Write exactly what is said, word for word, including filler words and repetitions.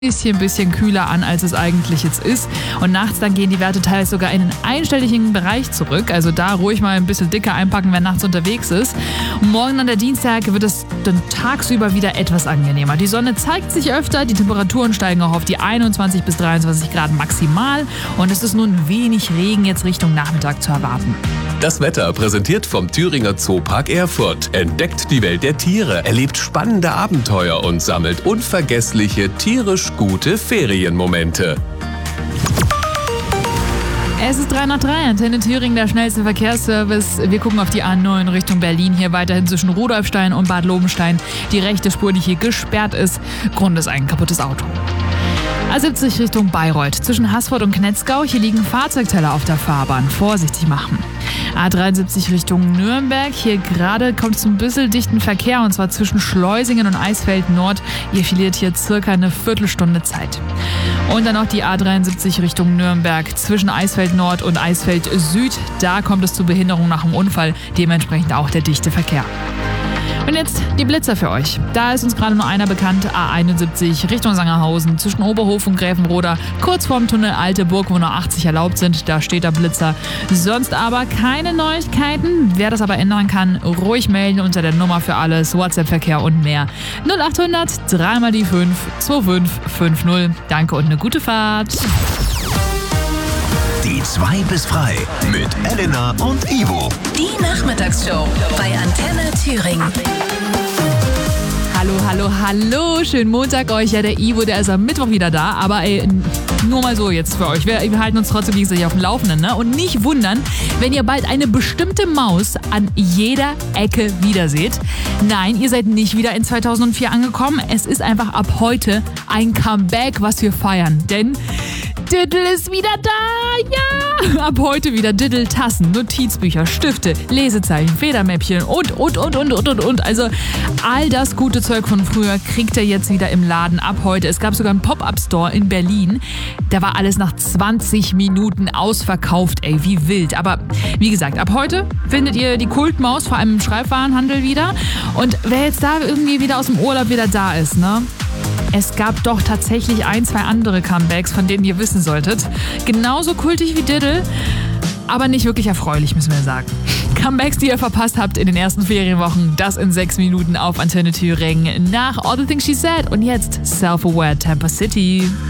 bisschen, bisschen kühler an, als es eigentlich jetzt ist. Und nachts dann gehen die Werte teilweise sogar in den einstelligen Bereich zurück. Also da ruhig mal ein bisschen dicker einpacken, wer nachts unterwegs ist. Und morgen an der Dienstag wird es dann tagsüber wieder etwas angenehmer. Die Sonne zeigt sich öfter, die Temperaturen steigen auch auf die einundzwanzig bis dreiundzwanzig Grad maximal. Und es ist nun wenig Regen jetzt Richtung Nachmittag zu erwarten. Das Wetter präsentiert vom Thüringer Zoopark Erfurt. Entdeckt die Welt der Tiere, erlebt spannende Abenteuer und sammelt unvergessliche, tierisch gute Ferienmomente. Es ist drei nach drei, Antenne Thüringen, der schnellste Verkehrsservice. Wir gucken auf die A neun Richtung Berlin, hier weiterhin zwischen Rudolfstein und Bad Lobenstein. Die rechte Spur, die hier gesperrt ist. Grund ist ein kaputtes Auto. A siebzig Richtung Bayreuth, zwischen Haßfurt und Knetzgau, hier liegen Fahrzeugteller auf der Fahrbahn. Vorsichtig machen. A dreiundsiebzig Richtung Nürnberg, hier gerade kommt es zum bisschen dichten Verkehr und zwar zwischen Schleusingen und Eisfeld Nord. Ihr verliert hier circa eine Viertelstunde Zeit. Und dann noch die A dreiundsiebzig Richtung Nürnberg, zwischen Eisfeld Nord und Eisfeld Süd. Da kommt es zu Behinderung nach dem Unfall, dementsprechend auch der dichte Verkehr. Und jetzt die Blitzer für euch. Da ist uns gerade nur einer bekannt, A einundsiebzig Richtung Sangerhausen, zwischen Oberhof und Gräfenroda, kurz vorm Tunnel Alte Burg, wo nur achtzig erlaubt sind, da steht der Blitzer. Sonst aber keine Neuigkeiten. Wer das aber ändern kann, ruhig melden unter der Nummer für alles, WhatsApp-Verkehr und mehr. null achthundert, drei mal die fünf, zwei fünf fünf null. Danke und eine gute Fahrt. Die zwei bis frei mit Elena und Ivo. Die Nachmittagsshow bei Antenne Thüringen. Hallo, hallo, hallo. Schönen Montag euch. Ja, der Ivo, der ist am Mittwoch wieder da. Aber ey, nur mal so jetzt für euch. Wir, wir halten uns trotzdem gegenseitig auf dem Laufenden. Ne? Und nicht wundern, wenn ihr bald eine bestimmte Maus an jeder Ecke wiederseht. Nein, ihr seid nicht wieder in zweitausendvier angekommen. Es ist einfach ab heute ein Comeback, was wir feiern. Denn Diddle ist wieder da, ja! Ab heute wieder Diddle-Tassen, Notizbücher, Stifte, Lesezeichen, Federmäppchen und, und, und, und, und, und, und. Also all das gute Zeug von früher kriegt ihr jetzt wieder im Laden ab heute. Es gab sogar einen Pop-Up-Store in Berlin. Da war alles nach zwanzig Minuten ausverkauft, ey, wie wild. Aber wie gesagt, ab heute findet ihr die Kultmaus vor allem im Schreibwarenhandel wieder. Und wer jetzt da irgendwie wieder aus dem Urlaub wieder da ist, ne? Es gab doch tatsächlich ein, zwei andere Comebacks, von denen ihr wissen solltet. Genauso kultig wie Diddle, aber nicht wirklich erfreulich, müssen wir sagen. Comebacks, die ihr verpasst habt in den ersten Ferienwochen, das in sechs Minuten auf Antenne Thüringen nach All the Things She Said. Und jetzt Self-Aware Tampa City.